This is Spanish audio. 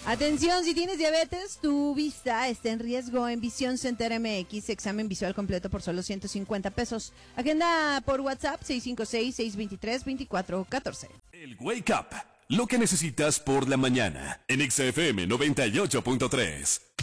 Atención, si tienes diabetes, tu vista está en riesgo en Visión Center MX. Examen visual completo por solo 150 pesos. Agenda por WhatsApp 656-623-2414. El Wake Up, lo que necesitas por la mañana, en XFM 98.3.